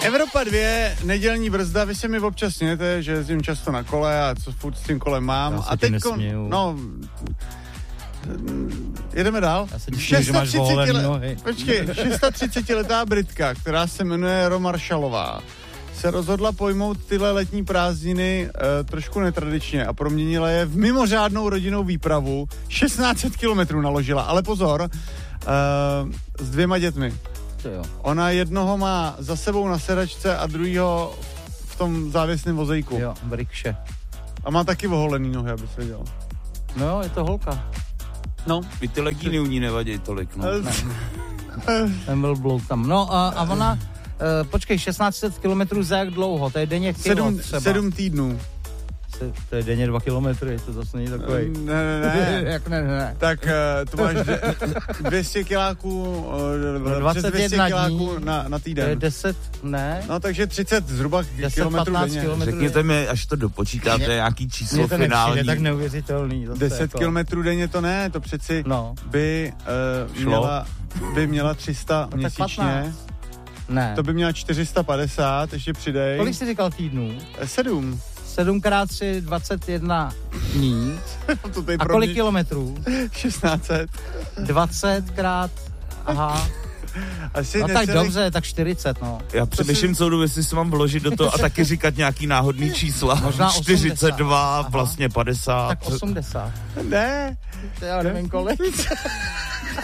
Evropa 2, nedělní brzda, vy se mi občas smějete, že jezdím často na kole a co furt s tím kolem mám. A teďko, no, jedeme dál. 36letá Britka, která se jmenuje Ro Marshallová, se rozhodla pojmout tyhle letní prázdniny trošku netradičně a proměnila je v mimořádnou rodinnou výpravu. 1600 kilometrů naložila, ale pozor, s 2 dětmi. Ona jednoho má za sebou na sedačce a druhýho v tom závěsném vozejku. Jo, v rikše. A má taky oholený nohy, abys věděl. No, je to holka. No. I ty legíny u ní nevadí tolik, no. Ten byl bloud tam. No a ona, počkej, 1600 kilometrů za jak dlouho? To je denně kilo třeba. 7 týdnů. To je denně 2 kilometry, to zase není takový. Ne. Jak ne. Tak to máš 200 kiláků, 21 kiláků na týden. To je 10, ne? No takže 30 zhruba 10, kilometrů denně. Řekněte mi, až to dopočítáte, nějaký číslo to finální. Je tak neuvěřitelný. 10 jako. Kilometrů denně to ne, to přeci by měla 300 no, měsíčně. Ne. To by měla 450, ještě přidej. Kolik jsi říkal týdnů? 7. 7x3, 21 dní. A kolik kilometrů? 1600. 20x, aha. Asi no tak dobře, tak 40, no. Já přemýšlím celou dobu, jestli se mám vložit do toho a taky říkat nějaký náhodný čísla. Možná 42, 80. vlastně 50. Tak 80. Ne. Já nevím kolik.